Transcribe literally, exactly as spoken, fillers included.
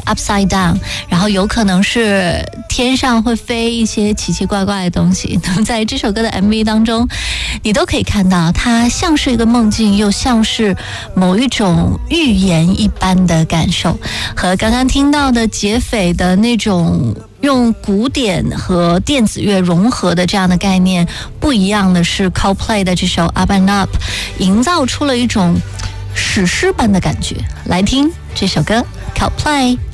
upside down， 然后有可能是天上会飞一些奇奇怪怪的东西。那么在这首歌的 M V 当中，你都可以看到它像是一个梦境，又像是某一种预言一般的感受，和刚刚听到的劫匪的那种用古典和电子乐融合的这样的概念不一样的是 Coldplay 的这首 Up and Up 营造出了一种史诗般的感觉。来听这首歌 Coldplay。